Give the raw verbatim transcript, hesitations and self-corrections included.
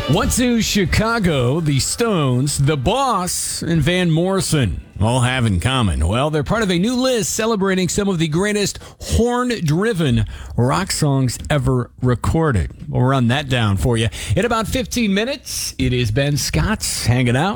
What do Chicago, the Stones, The Boss, and Van Morrison all have in common? Well, they're part of a new list celebrating some of the greatest horn-driven rock songs ever recorded. We'll run that down for you in about fifteen minutes. It is Ben Scott hanging out.